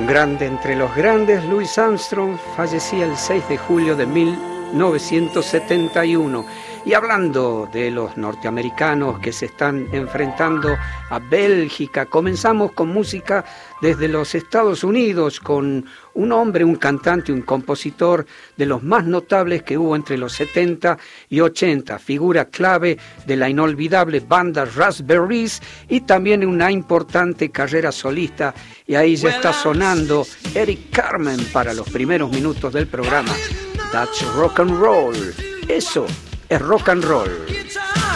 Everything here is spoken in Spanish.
grande entre los grandes, Louis Armstrong, fallecía el 6 de julio de 1971. Y hablando de los norteamericanos que se están enfrentando a Bélgica, comenzamos con música desde los Estados Unidos, con un hombre, un cantante, un compositor de los más notables que hubo entre los 70 y 80, figura clave de la inolvidable banda Raspberries y también una importante carrera solista. Y ahí ya está sonando Eric Carmen para los primeros minutos del programa. That's rock and roll. Eso es rock and roll.